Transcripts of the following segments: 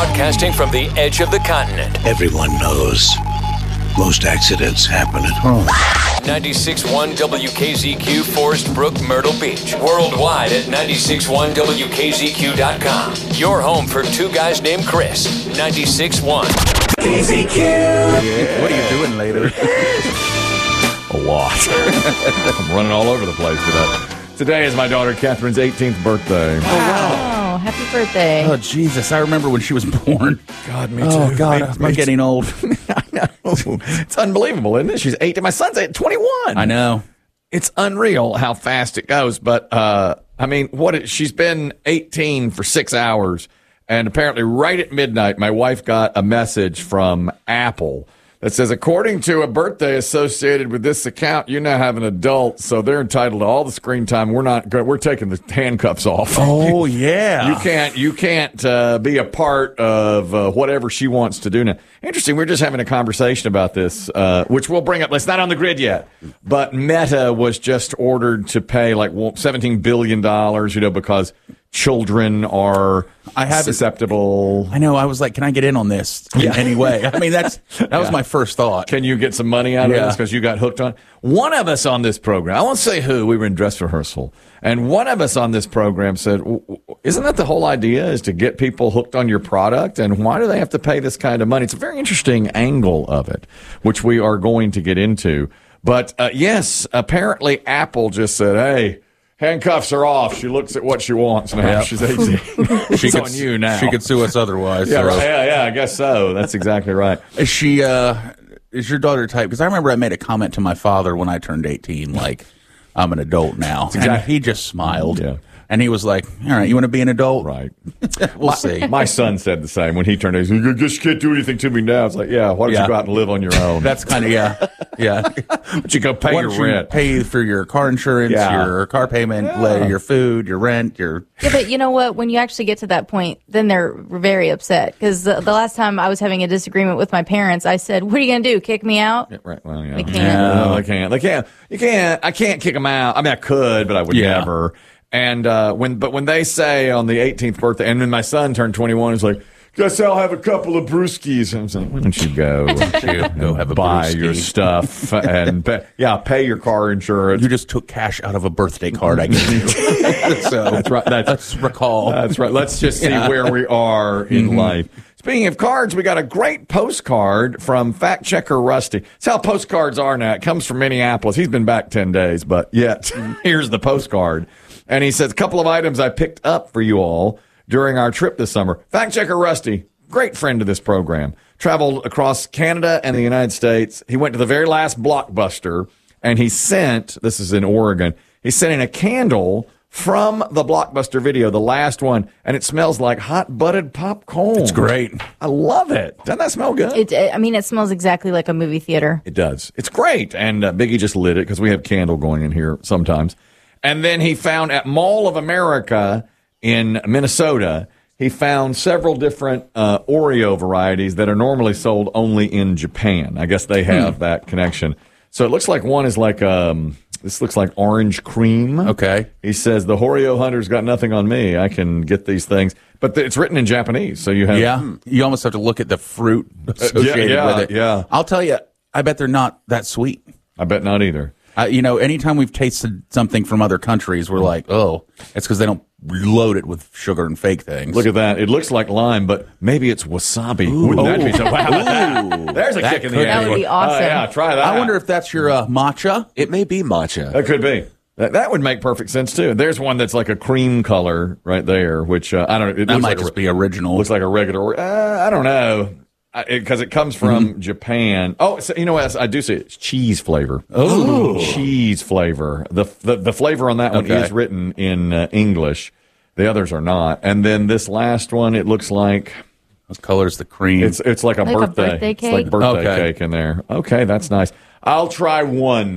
Broadcasting from the edge of the continent. Everyone knows most accidents happen at home. 96.1 WKZQ, Forest Brook, Myrtle Beach. Worldwide at 96.1WKZQ.com. Your home for two guys named Chris. 96.1 KZQ. Yeah. What are you doing later? A lot. I'm running all over the place today. Today is my daughter Catherine's 18th birthday. Oh, wow. Happy birthday. Oh, Jesus. I remember when she was born. God, me too. Oh, God. I'm getting old. I know. It's unbelievable, isn't it? She's 18. My son's 21. I know. It's unreal how fast it goes. But, I mean, she's been 18 for 6 hours. And apparently right at midnight, my wife got a message from Apple that says, according to a birthday associated with this account, you now have an adult, so they're entitled to all the screen time. We're taking the handcuffs off. Oh, yeah. You can't be a part of whatever she wants to do now. Interesting. We're just having a conversation about this, which we'll bring up. It's not on the grid yet, but Meta was just ordered to pay like $17 billion, because children are susceptible. I know. I was like, can I get in on this in any way? I mean, that was my first thought. Can you get some money out of this because you got hooked on? One of us on this program, I won't say who, we were in dress rehearsal, and one of us on this program said, isn't that the whole idea, is to get people hooked on your product? And why do they have to pay this kind of money? It's a very interesting angle of it, which we are going to get into. But yes, apparently Apple just said, hey, handcuffs are off. She looks at what she wants now. Yep. She's 18. She's on you now. She could sue us otherwise. Yeah, right. Yeah, I guess so. That's exactly right. Is she? Is your daughter type? Because I remember I made a comment to my father when I turned 18, like, I'm an adult now. And he just smiled. Yeah. And he was like, all right, you want to be an adult? Right. We'll see. My son said the same when he turned 18. You just can't do anything to me now. It's like, why don't you go out and live on your own? That's kind of, yeah. But you go pay your rent. Pay for your car insurance, your car payment, your food, your rent, your... Yeah, but you know what? When you actually get to that point, then they're very upset. Because the last time I was having a disagreement with my parents, I said, what are you going to do, kick me out? Yeah, right. Well, They can't. No, they can't. They can't. You can't. I can't kick them out. I mean, I could, but I would never. And when they say on the 18th birthday, and then my son turned 21, he's like, guess I'll have a couple of brewskis. And I'm like, why don't you go? Go have a buy brewski. your stuff and pay your car insurance. You just took cash out of a birthday card I gave you. So that's right. Let's recall. That's right. Let's just see where we are in life. Speaking of cards, we got a great postcard from Fact Checker Rusty. That's how postcards are now. It comes from Minneapolis. He's been back 10 days, but yet here's the postcard. And he says, a couple of items I picked up for you all during our trip this summer. Fact Checker Rusty, great friend of this program, traveled across Canada and the United States. He went to the very last Blockbuster, and he sent, this is in Oregon, he sent in a candle from the Blockbuster video, the last one, and it smells like hot buttered popcorn. It's great. I love it. Doesn't that smell good? It smells exactly like a movie theater. It does. It's great. And Biggie just lit it because we have candle going in here sometimes. And then he found at Mall of America in Minnesota, he found several different Oreo varieties that are normally sold only in Japan. I guess they have that connection. So it looks like one is like, this looks like orange cream. Okay. He says, the Oreo hunter's got nothing on me. I can get these things. But it's written in Japanese. So you have. Yeah. You almost have to look at the fruit associated with it. Yeah. I'll tell you, I bet they're not that sweet. I bet not either. Anytime we've tasted something from other countries, we're like, oh, it's because they don't load it with sugar and fake things. Look at that. It looks like lime, but maybe it's wasabi. Ooh. Wouldn't that be so? Wow. There's a kick in the ass. That would be awesome. Yeah, try that. I wonder if that's your matcha. It may be matcha. That could be. That would make perfect sense, too. There's one that's like a cream color right there, which I don't know. It that looks might like just be original. Looks like a regular. I don't know. Because it comes from Japan. Oh, so, you know what? I do see it. It's cheese flavor. Oh, cheese flavor. The flavor on that one is written in English. The others are not. And then this last one, it looks like what color's the cream? It's like a birthday cake. It's like birthday cake in there. Okay, that's nice. I'll try one.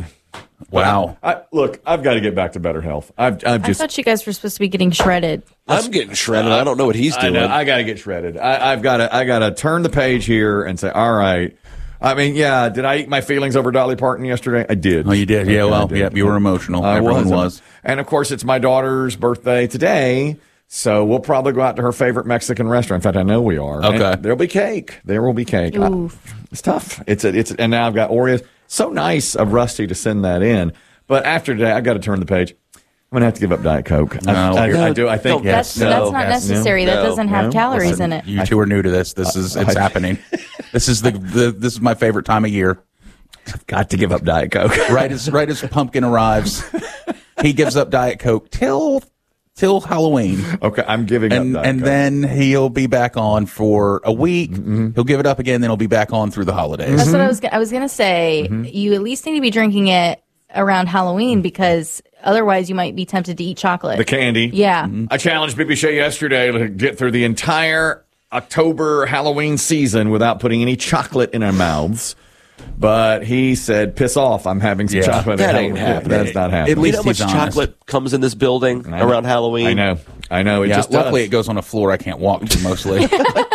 Wow. Look, I've got to get back to better health. I thought you guys were supposed to be getting shredded. I'm getting shredded. I don't know what he's doing. I got to get shredded. I got to turn the page here and say, all right. I mean, yeah. Did I eat my feelings over Dolly Parton yesterday? I did. Oh, you did? Yeah. Well, yeah. You were emotional. Everyone was. And of course, it's my daughter's birthday today. So we'll probably go out to her favorite Mexican restaurant. In fact, I know we are. Okay. And there'll be cake. There will be cake. It's tough. And now I've got Oreos. So nice of Rusty to send that in. But after today, I've got to turn the page. I'm going to have to give up Diet Coke. I do. I think that's not necessary. That doesn't have calories in it. You two are new to this. It's happening. This is my favorite time of year. I've got to give up Diet Coke. Right as Pumpkin arrives, he gives up Diet Coke till Halloween. Okay, I'm giving up Diet Coke. And then he'll be back on for a week. Mm-hmm. He'll give it up again, then he'll be back on through the holidays. That's what I was going to say. Mm-hmm. You at least need to be drinking it around Halloween because otherwise you might be tempted to eat chocolate. The candy. Yeah. Mm-hmm. I challenged BB Shea yesterday to get through the entire October Halloween season without putting any chocolate in our mouths. But he said, piss off, I'm having some chocolate. That ain't happening. That's not happening. At least how much chocolate comes in this building around Halloween? I know. Luckily, it goes on a floor I can't walk to mostly.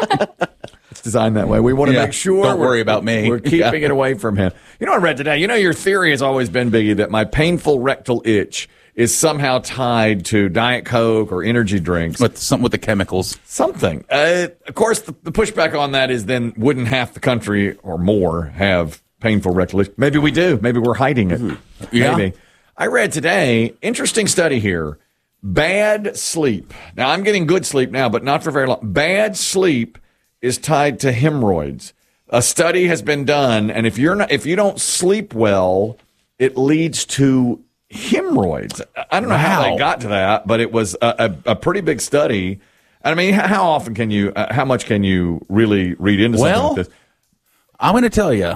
It's designed that way. We want to make sure. Don't worry about me. We're keeping it away from him. You know what I read today? You know, your theory has always been, Biggie, that my painful rectal itch is somehow tied to Diet Coke or energy drinks. With the chemicals. Something. Of course, the pushback on that is then wouldn't half the country or more have painful rectal itch? Maybe we do. Maybe we're hiding it. Yeah. Maybe. I read today, interesting study here. Bad sleep. Now, I'm getting good sleep now, but not for very long. Bad sleep is tied to hemorrhoids. A study has been done, and if you don't sleep well, it leads to hemorrhoids. I don't know how they got to that, but it was a pretty big study. I mean, how much can you really read into something like this? I'm going to tell you,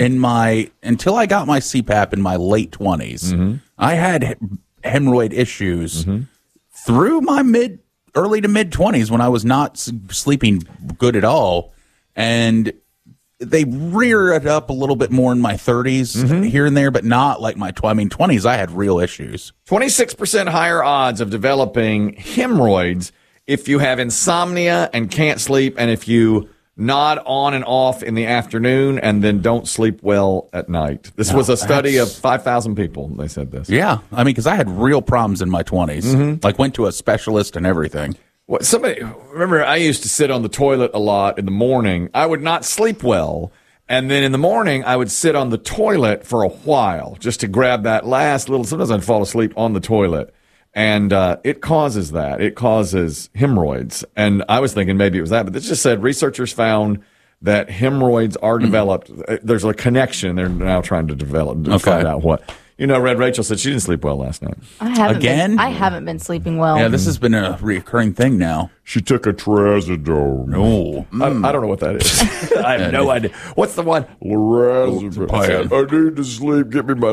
until I got my CPAP in my late 20s, I had hemorrhoid issues through my early to mid 20s when I was not sleeping good at all. And they rear it up a little bit more in my 30s here and there, but not like my 20s. I had real issues. 26% higher odds of developing hemorrhoids if you have insomnia and can't sleep, and if you nod on and off in the afternoon and then don't sleep well at night. This was a study of 5,000 people. They said this. Yeah. I mean, because I had real problems in my 20s. Like went to a specialist and everything. Remember, I used to sit on the toilet a lot in the morning. I would not sleep well. And then in the morning, I would sit on the toilet for a while just to grab that last little. Sometimes I'd fall asleep on the toilet. And it causes that. It causes hemorrhoids. And I was thinking maybe it was that. But this just said researchers found that hemorrhoids are developed. There's a connection. They're now trying to find out what. You know, Red Rachel said she didn't sleep well last night. I haven't been sleeping well. Yeah, this has been a recurring thing now. She took a trazodone. No. I don't know what that is. I have no idea. What's the one? Lorazepam. I need to sleep. Get me my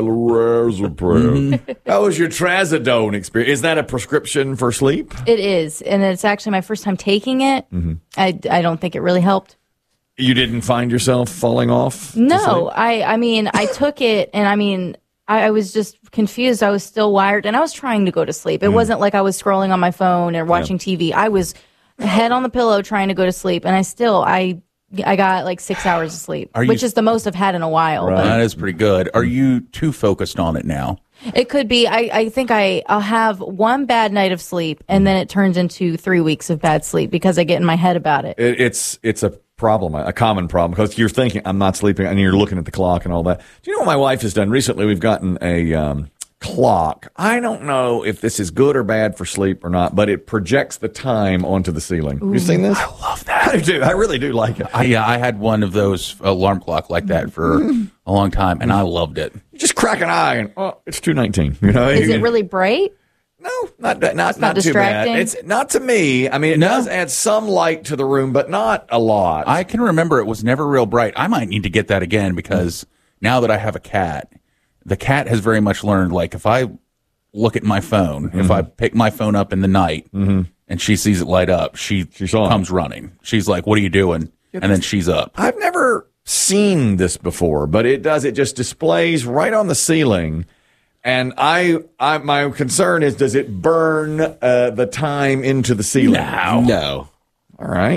lorazepam. How was your trazodone experience? Is that a prescription for sleep? It is, and it's actually my first time taking it. I don't think it really helped. You didn't find yourself falling off? No. I mean, I took it, and I mean, I was just confused. I was still wired, and I was trying to go to sleep. It wasn't like I was scrolling on my phone or watching TV. I was head on the pillow trying to go to sleep, and I got like 6 hours of sleep, which is the most I've had in a while. Right. That is pretty good. Are you too focused on it now? It could be. I think I'll have one bad night of sleep, and then it turns into 3 weeks of bad sleep because I get in my head about it. It's a problem, a common problem, because you're thinking, I'm not sleeping, and you're looking at the clock and all that. Do you know what my wife has done recently? We've gotten a clock. I don't know if this is good or bad for sleep or not, but it projects the time onto the ceiling. You seen this? I love that. I do. I really do like it. I had one of those alarm clock like that for a long time, and I loved it. You just crack an eye, and it's 2:19. You know, is it really bright? No, not too distracting. bad. It's not to me. I mean, it does add some light to the room, but not a lot. I can remember it was never real bright. I might need to get that again because now that I have a cat, the cat has very much learned, like, if I look at my phone, if I pick my phone up in the night and she sees it light up, she comes running. She's like, what are you doing? And then she's up. I've never seen this before, but it does. It just displays right on the ceiling. And my concern is, does it burn the time into the ceiling? No. All right.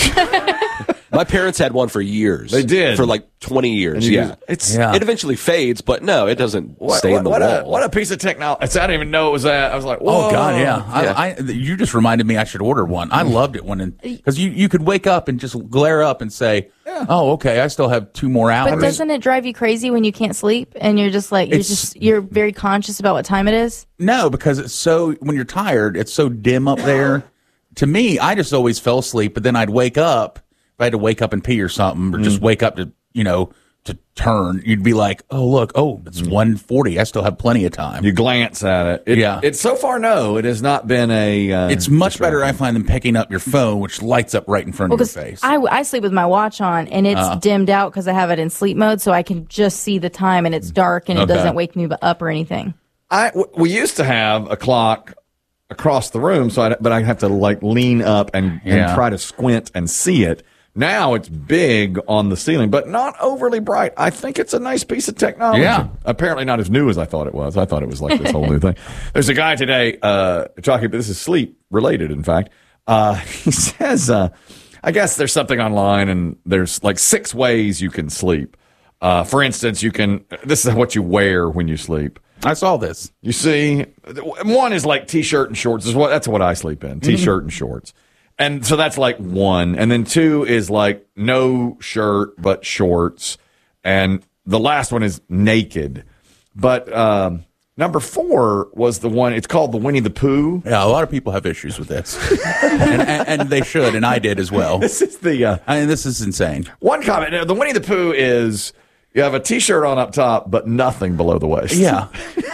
My parents had one for years. They did? For like 20 years, And It eventually fades, but no, it doesn't stay in the wall. What a piece of technology. I didn't even know it was that. I was like, whoa. Oh God, yeah. You just reminded me I should order one. I loved it because you could wake up and just glare up and say, "Oh, okay, I still have 2 more hours." But doesn't it drive you crazy when you can't sleep and you're just like you're very conscious about what time it is? No, because it's so when you're tired, it's so dim up there. To me, I just always fell asleep, but then I'd wake up. If I had to wake up and pee or something, or just wake up to to turn, you'd be like, "Oh look, it's 1:40. I still have plenty of time." You glance at it. It's so far, no, it has not been a. It's much better, I find, than picking up your phone, which lights up right in front of your face. I sleep with my watch on, and it's dimmed out because I have it in sleep mode, so I can just see the time, and it's dark, and it doesn't wake me up or anything. We used to have a clock across the room, but I have to like lean up and try to squint and see it. Now it's big on the ceiling, but not overly bright. I think it's a nice piece of technology. Yeah. Apparently not as new as I thought it was. I thought it was like this whole new thing. There's a guy today talking about this is sleep related, in fact. He says, I guess there's something online and there's like 6 ways you can sleep. For instance, this is what you wear when you sleep. I saw this. You see, one is like T-shirt and shorts. That's what I sleep in, T-shirt and shorts. And so that's like 1. And then 2 is like no shirt but shorts. And the last one is naked. But number 4 was the one, it's called the Winnie the Pooh. Yeah, a lot of people have issues with this. and they should, and I did as well. This is this is insane. One comment, the Winnie the Pooh is you have a T-shirt on up top, but nothing below the waist. Yeah.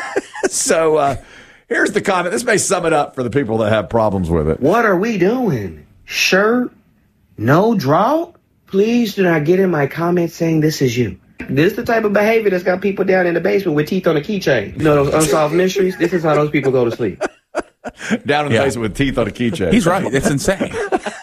So here's the comment. This may sum it up for the people that have problems with it. What are we doing? Shirt? No drought? Please do not get in my comments saying this is you. This is the type of behavior that's got people down in the basement with teeth on a keychain. You know those unsolved mysteries? This is how those people go to sleep. Down in the basement with teeth on a keychain. He's right. It's insane.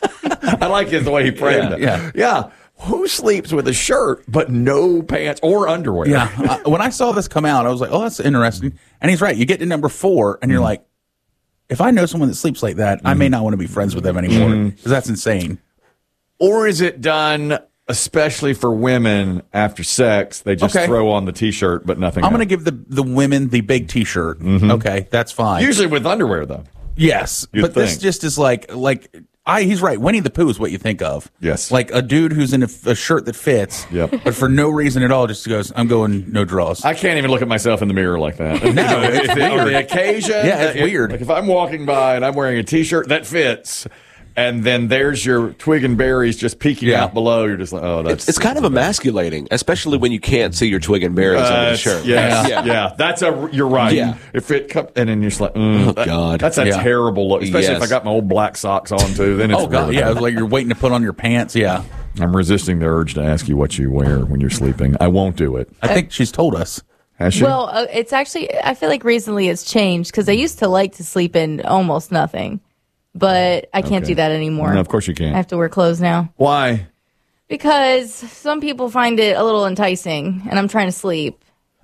I like the way he framed it. Yeah. Who sleeps with a shirt but no pants or underwear? Yeah. When I saw this come out, I was like, "Oh, that's interesting." And he's right. You get to number 4, and you're like, if I know someone that sleeps like that, I may not want to be friends with them anymore because that's insane. Or is it done especially for women after sex? They just throw on the T-shirt but nothing else. I'm going to give the women the big T-shirt. Okay, that's fine. Usually with underwear, though. Yes, but this just is like he's right. Winnie the Pooh is what you think of. Yes. Like a dude who's in a shirt that fits, but for no reason at all just goes, "I'm going no draws." I can't even look at myself in the mirror like that. No, it's weird. On the occasion. Yeah, it's weird. Like if I'm walking by and I'm wearing a T-shirt that fits, and then there's your twig and berries just peeking out below, you're just like, oh, that's... It's kind of emasculating, especially when you can't see your twig and berries under the shirt. Yeah. You're right. Yeah. If it comes, and then you're just like, God. That's a terrible look, especially if I got my old black socks on too, then it's God, really it's like you're waiting to put on your pants, I'm resisting the urge to ask you what you wear when you're sleeping. I won't do it. I think she's told us. Has she? Well, it's actually, I feel like recently it's changed because I used to like to sleep in almost nothing. But I can't do that anymore. No, of course you can't. I have to wear clothes now. Why? Because some people find it a little enticing, and I'm trying to sleep.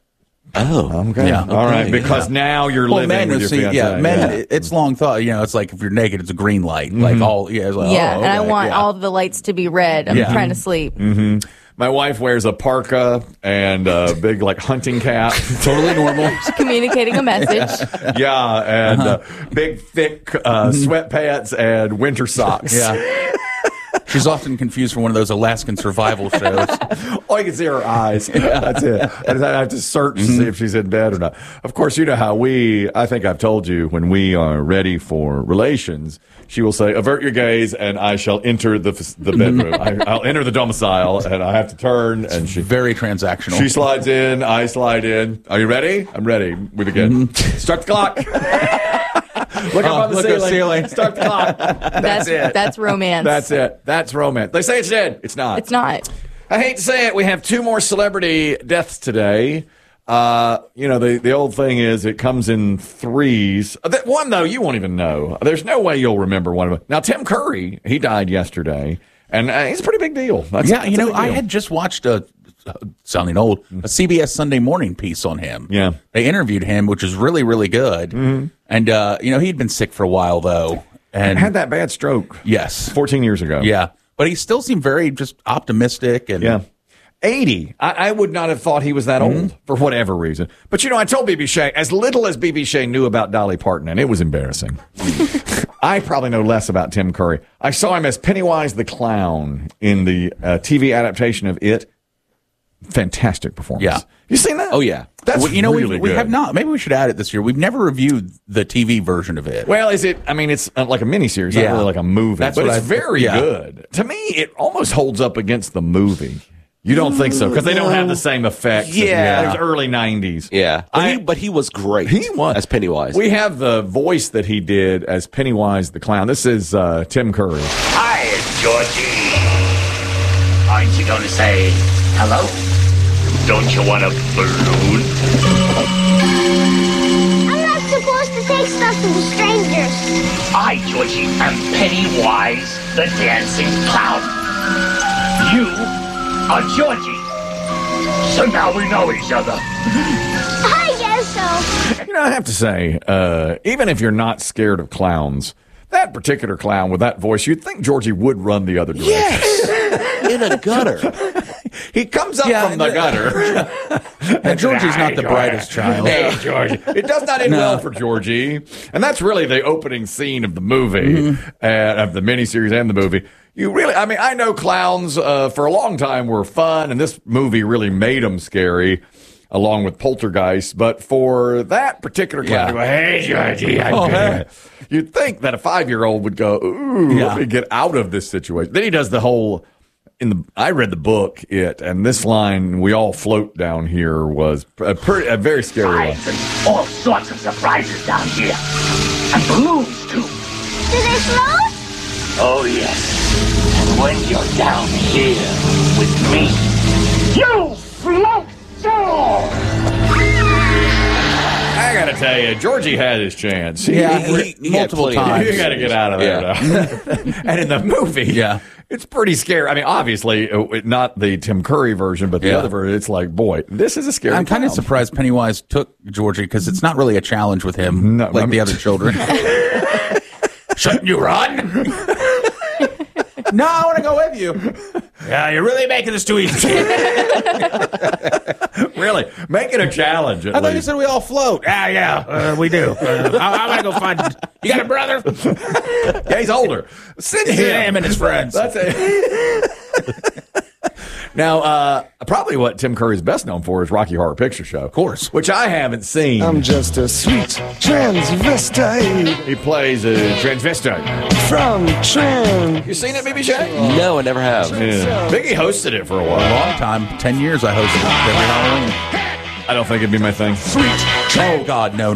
Oh, okay. Yeah. All right. Because now you're living with your fiancé. Men, it's long thought. It's like if you're naked, it's a green light. Like all, it's like, and I want all the lights to be red. I'm trying to sleep. My wife wears a parka and a big hunting cap. Totally normal. She's communicating a message. And big thick sweatpants and winter socks. Yeah. She's often confused for one of those Alaskan survival shows. All you can see are her eyes. That's it. And I have to search to see if she's in bed or not. Of course, you know how I think I've told you, when we are ready for relations, she will say, "Avert your gaze, and I shall enter the bedroom. I'll enter the domicile, and I have to turn." And she very transactional. She slides in. I slide in. Are you ready? I'm ready. We begin. Start the clock. Look up on the ceiling. Start the clock. That's it. That's romance. That's it. That's romance. They say it's dead. It's not. It's not. I hate to say it. We have 2 more celebrity deaths today. The old thing is it comes in threes. One, though, you won't even know. There's no way you'll remember one of them. Now, Tim Curry, he died yesterday, and he's a pretty big deal. I had just watched sounding old, a CBS Sunday Morning piece on him. Yeah. They interviewed him, which is really, really good. And, he'd been sick for a while, though. And had that bad stroke. Yes. 14 years ago. Yeah. But he still seemed very just optimistic. And Yeah. 80. I would not have thought he was that old for whatever reason. But, I told B.B. Shea, as little as B.B. Shea knew about Dolly Parton, and it was embarrassing. I probably know less about Tim Curry. I saw him as Pennywise the Clown in the TV adaptation of It. Fantastic performance. Yeah. You seen that? Oh, yeah. That's really we good. have not. Maybe we should add it this year. We've never reviewed the TV version of it. Well, is it? I mean, it's like a miniseries, not really like a movie. That's but what it's very good. To me, it almost holds up against the movie. You don't think so? Because they don't have the same effects. Yeah. It was early 90s. Yeah. But he was great. He was. As Pennywise. We have the voice that he did as Pennywise the Clown. This is Tim Curry. Hi, Georgie. Aren't you going to say hello? Don't you want a balloon? I'm not supposed to take stuff from strangers. I, Georgie, am Pennywise the Dancing Clown. You are Georgie. So now we know each other. I guess so. I have to say, even if you're not scared of clowns, that particular clown with that voice, you'd think Georgie would run the other direction. Yes! In a gutter. He comes up from the gutter. And Georgie's not the brightest child. Hey, Georgie. It does not end well for Georgie. And that's really the opening scene of the movie, of the miniseries and the movie. I know clowns for a long time were fun, and this movie really made them scary, along with Poltergeist. But for that particular clown to go, hey, Georgie, you'd think that a 5-year-old would go, ooh, let me get out of this situation. Then he does the whole... I read the book, and this line, "We all float down here," was a very scary one. And all sorts of surprises down here. And balloons, too. Do they float? Oh, yes. And when you're down here with me, you float too! I gotta tell you, Georgie had his chance. He multiple times. You gotta get out of there, though. And in the movie, it's pretty scary. I mean, obviously, not the Tim Curry version, but the other version, it's like, boy, this is a scary I'm kind of surprised Pennywise took Georgie because it's not really a challenge with him the other children. Shouldn't you run? No, I want to go with you. Yeah, you're really making this too easy. Really? Make it a challenge, at I thought you least. said we all float. We do. I'm going to go find... You got a brother? Yeah, he's older. Send him and his friends. That's it. Now, probably what Tim Curry's best known for is Rocky Horror Picture Show. Of course. Which I haven't seen. I'm just a sweet transvestite He plays a transvestite. from Tran. You seen it, BB Shea? No, I never have. Yeah. Biggie hosted it for a while. A long time. 10 years I hosted it every Halloween. I don't think it'd be my thing. Oh, God. No.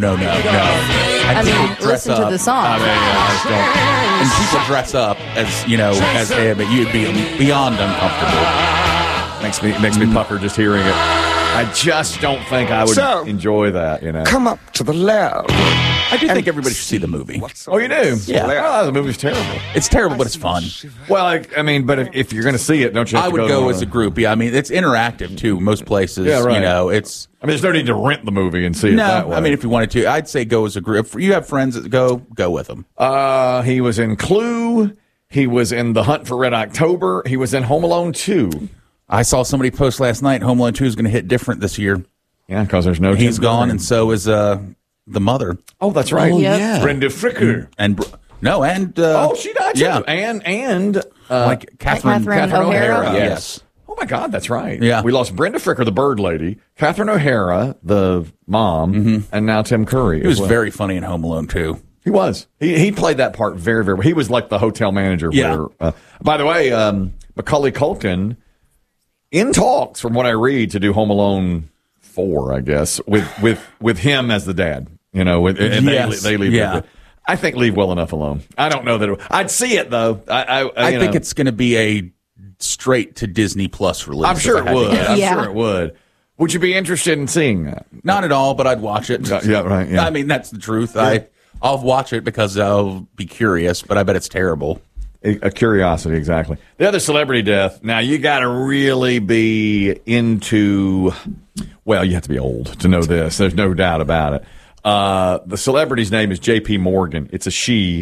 I mean, listen to the song. I mean, I just don't. And people dress up as him, but you'd be beyond uncomfortable. Makes me pucker just hearing it. I just don't think I would enjoy that, Come up to the lab. I do think everybody should see the movie. Oh, you do? Yeah. Oh, the movie's terrible. It's terrible, but it's fun. Well, I mean, but if you're going to see it, don't you have I to would go as a group. Yeah, I mean, it's interactive, too, most places. Yeah, right. It's... I mean, there's no need to rent the movie and see it that way. I mean, if you wanted to, I'd say go as a group. If you have friends that go with them. He was in Clue. He was in The Hunt for Red October. He was in Home Alone 2. I saw somebody post last night, Home Alone 2 is going to hit different this year. Yeah, because there's no He's Tim gone, Curry. and so is the mother. Oh, that's right. Oh, yeah. Brenda Fricker. And she died too. Yeah. And like Catherine O'Hara? Yes. Oh my God, that's right. Yeah. We lost Brenda Fricker, the bird lady, Catherine O'Hara, the mom, and now Tim Curry. He was very funny in Home Alone 2. He was. He played that part very, very well. He was like the hotel manager. Yeah. By the way, Macaulay Culkin, in talks, from what I read, to do Home Alone 4, I guess, with him as the dad. And they leave. Yeah. I think leave well enough alone. I don't know that I'd see it though. I think it's going to be a straight to Disney Plus release. I'm sure it would. I'm Yeah. sure it would. Would you be interested in seeing that? Not at all, but I'd watch it. Yeah, right. Yeah. I mean, that's the truth. I'll watch it because I'll be curious, but I bet it's terrible. A curiosity, exactly. The other celebrity death. Now, you got to really be into, well, you have to be old to know this. There's no doubt about it. The celebrity's name is J.P. Morgan. It's a she.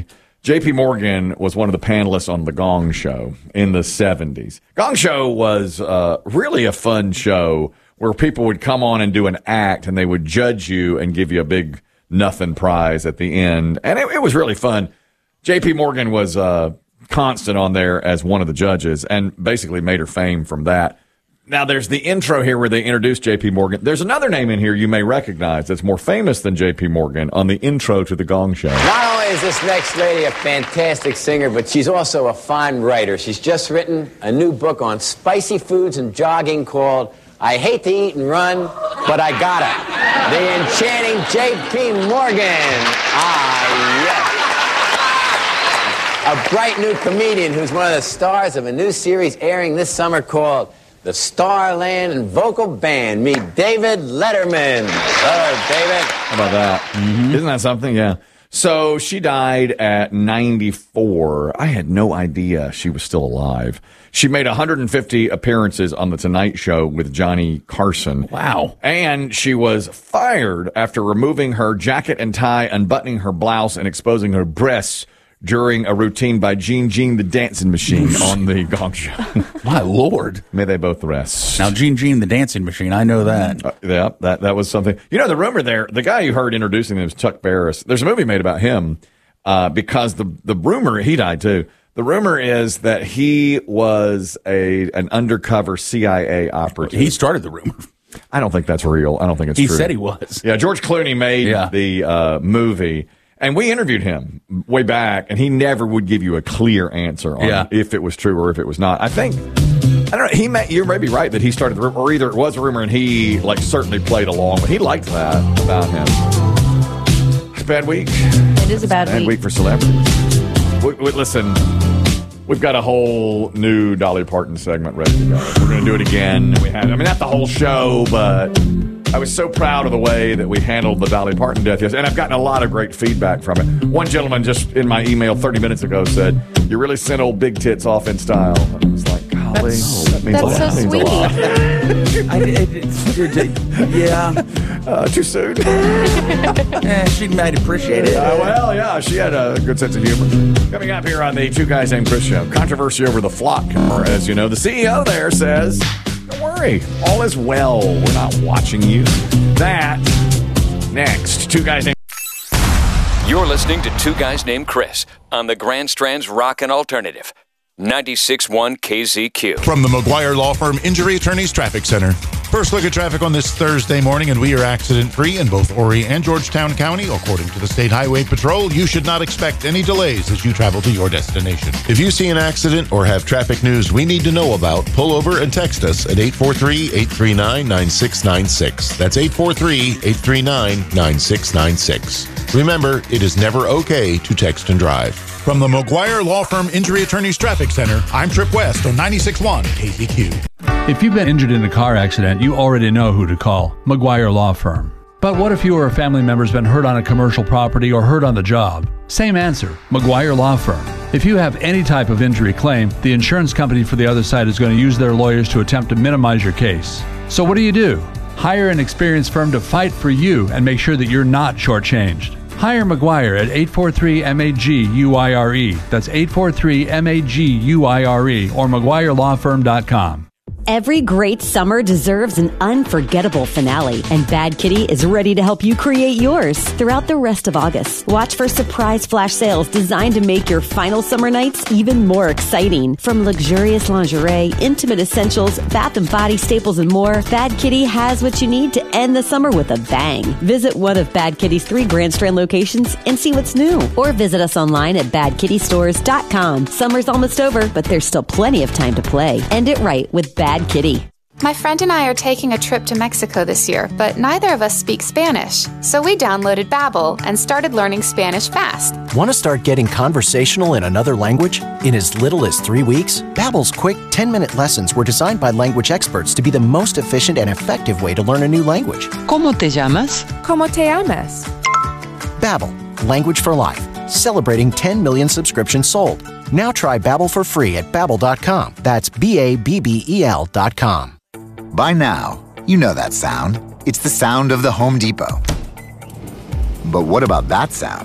J.P. Morgan was one of the panelists on The Gong Show in the 70s. Gong Show was really a fun show where people would come on and do an act, and they would judge you and give you a big nothing prize at the end. And it was really fun. J.P. Morgan was constant on there as one of the judges and basically made her fame from that. Now, there's the intro here where they introduced J.P. Morgan. There's another name in here you may recognize that's more famous than J.P. Morgan on the intro to The Gong Show. Not only is this next lady a fantastic singer, but she's also a fine writer. She's just written a new book on spicy foods and jogging called I Hate to Eat and Run, But I Gotta. The enchanting J.P. Morgan. Yes. A bright new comedian who's one of the stars of a new series airing this summer called The Starland and Vocal Band. Meet David Letterman. Hello, David. How about that? Mm-hmm. Isn't that something? Yeah. So she died at 94. I had no idea she was still alive. She made 150 appearances on The Tonight Show with Johnny Carson. Wow. And she was fired after removing her jacket and tie, unbuttoning her blouse, and exposing her breasts during a routine by Gene the Dancing Machine on The Gong Show. My Lord. May they both rest. Now, Gene the Dancing Machine, I know that. Yeah, that was something. You know, the rumor there, the guy you heard introducing him was Chuck Barris. There's a movie made about him because the rumor, he died too. The rumor is that he was an undercover CIA operative. He started the rumor. I don't think that's real. I don't think it's true. He said he was. Yeah, George Clooney made the movie. And we interviewed him way back, and he never would give you a clear answer on if it was true or if it was not. I don't know. You may be right that he started the rumor, or either it was a rumor and he certainly played along, but he liked that about him. It's a bad week. It is a bad week. Bad week for celebrities. Listen, we've got a whole new Dolly Parton segment ready to go. We're going to do it again. Not the whole show, but I was so proud of the way that we handled the Dolly Parton death yesterday, and I've gotten a lot of great feedback from it. One gentleman just in my email 30 minutes ago said, "You really sent old Big Tits off in style." And I was like, golly, that means a lot. That's so sweet. Yeah. Too soon? She might appreciate it. Well, yeah, she had a good sense of humor. Coming up here on the Two Guys Named Chris show, controversy over the Flock. As you know, the CEO there says, don't worry, all is well. We're not watching you. That next. Two Guys Named... You're listening to Two Guys Named Chris on the Grand Strand's Rockin' Alternative. 96.1 KZQ. From the McGuire Law Firm Injury Attorneys Traffic Center. First look at traffic on this Thursday morning, and we are accident-free in both Horry and Georgetown County. According to the State Highway Patrol, you should not expect any delays as you travel to your destination. If you see an accident or have traffic news we need to know about, pull over and text us at 843-839-9696. That's 843-839-9696. Remember, it is never okay to text and drive. From the McGuire Law Firm Injury Attorneys Traffic Center, I'm Trip West on 96.1 KZQ. If you've been injured in a car accident, you already know who to call, McGuire Law Firm. But what if you or a family member's been hurt on a commercial property or hurt on the job? Same answer, McGuire Law Firm. If you have any type of injury claim, the insurance company for the other side is going to use their lawyers to attempt to minimize your case. So what do? Hire an experienced firm to fight for you and make sure that you're not shortchanged. Hire McGuire at 843-MAG-UIRE. That's 843-MAG-UIRE or McGuireLawFirm.com. Every great summer deserves an unforgettable finale, and Bad Kitty is ready to help you create yours throughout the rest of August. Watch for surprise flash sales designed to make your final summer nights even more exciting. From luxurious lingerie, intimate essentials, bath and body staples, and more, Bad Kitty has what you need to end the summer with a bang. Visit one of Bad Kitty's 3 Grand Strand locations and see what's new. Or visit us online at badkittystores.com. Summer's almost over, but there's still plenty of time to play. End it right with Bad Kitty. My friend and I are taking a trip to Mexico this year, but neither of us speak Spanish. So we downloaded Babbel and started learning Spanish fast. Want to start getting conversational in another language? In as little as 3 weeks, Babbel's quick 10-minute lessons were designed by language experts to be the most efficient and effective way to learn a new language. ¿Cómo te llamas? ¿Cómo te llamas? Babbel, language for life. Celebrating 10 million subscriptions sold. Now try Babbel for free at Babbel.com. That's Babbel.com. By now, you know that sound. It's the sound of the Home Depot. But what about that sound?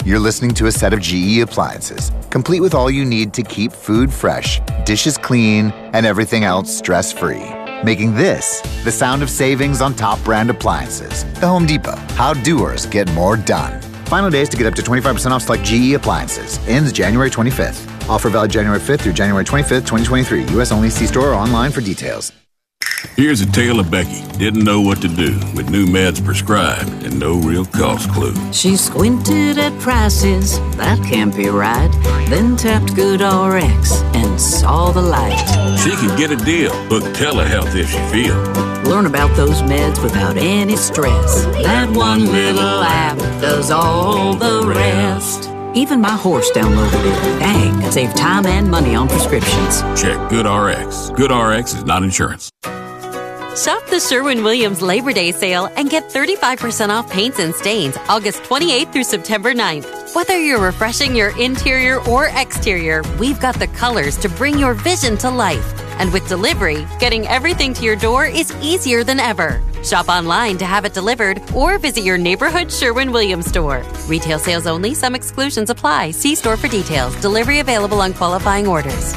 You're listening to a set of GE appliances, complete with all you need to keep food fresh, dishes clean, and everything else stress-free. Making this the sound of savings on top brand appliances. The Home Depot. How doers get more done. Final days to get up to 25% off select GE appliances. Ends January 25th. Offer valid January 5th through January 25th, 2023. U.S. only. See store or online for details. Here's a tale of Becky. Didn't know what to do with new meds prescribed and no real cost clue. She squinted at prices, that can't be right. Then tapped GoodRx and saw the light. She could get a deal. Book telehealth if she feels. Learn about those meds without any stress. That one little app does all the rest. Even my horse downloaded it. Dang, save time and money on prescriptions. Check GoodRx. GoodRx is not insurance. Shop the Sherwin-Williams Labor Day sale and get 35% off paints and stains August 28th through September 9th. Whether you're refreshing your interior or exterior, we've got the colors to bring your vision to life. And with delivery, getting everything to your door is easier than ever. Shop online to have it delivered or visit your neighborhood Sherwin-Williams store. Retail sales only. Some exclusions apply. See store for details. Delivery available on qualifying orders.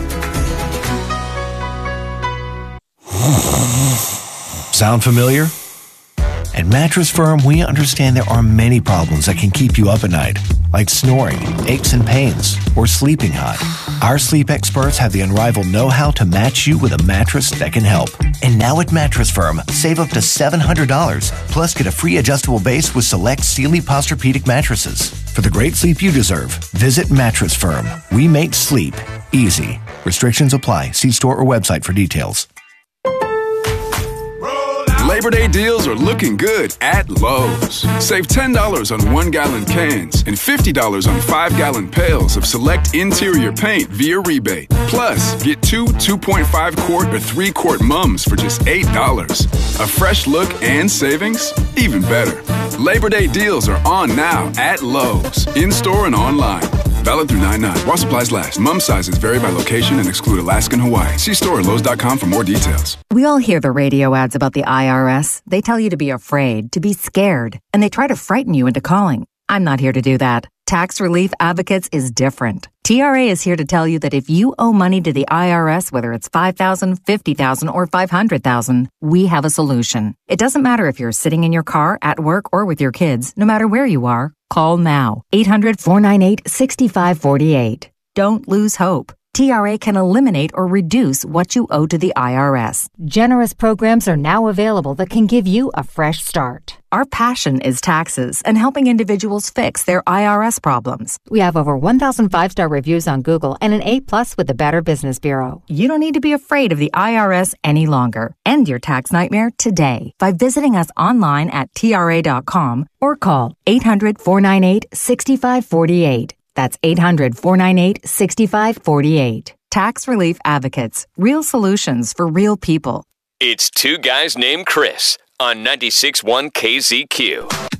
Sound familiar? At Mattress Firm, we understand there are many problems that can keep you up at night, like snoring, aches and pains, or sleeping hot. Our sleep experts have the unrivaled know-how to match you with a mattress that can help. And now at Mattress Firm, save up to $700, plus get a free adjustable base with select Sealy Posturepedic mattresses. For the great sleep you deserve, visit Mattress Firm. We make sleep easy. Restrictions apply. See store or website for details. Labor Day deals are looking good at Lowe's. Save $10 on 1-gallon cans and $50 on 5-gallon pails of select interior paint via rebate. Plus, get 2 2.5-quart or 3-quart mums for just $8. A fresh look and savings? Even better. Labor Day deals are on now at Lowe's, in-store and online. Valid through 9/9. While supplies last. Mum sizes vary by location and exclude Alaska and Hawaii. See store at Lowe's.com for more details. We all hear the radio ads about the IRS. They tell you to be afraid, to be scared, and they try to frighten you into calling. I'm not here to do that. Tax Relief Advocates is different. TRA is here to tell you that if you owe money to the IRS, whether it's $5,000, $50,000, or $500,000, we have a solution. It doesn't matter if you're sitting in your car, at work, or with your kids. No matter where you are, call now. 800-498-6548. Don't lose hope. TRA can eliminate or reduce what you owe to the IRS. Generous programs are now available that can give you a fresh start. Our passion is taxes and helping individuals fix their IRS problems. We have over 1,000 5-star reviews on Google and an A+ with the Better Business Bureau. You don't need to be afraid of the IRS any longer. End your tax nightmare today by visiting us online at TRA.com or call 800-498-6548. That's 800-498-6548. Tax Relief Advocates. Real solutions for real people. It's Two Guys Named Chris on 96.1 KZQ.